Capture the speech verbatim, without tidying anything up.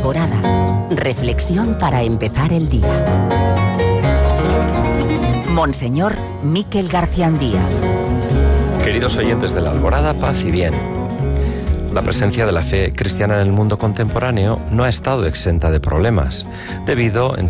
Alborada. Reflexión para empezar el día. Monseñor Miquel Garciandía. Queridos oyentes de la Alborada, paz y bien. La presencia de la fe cristiana en el mundo contemporáneo no ha estado exenta de problemas, debido, entre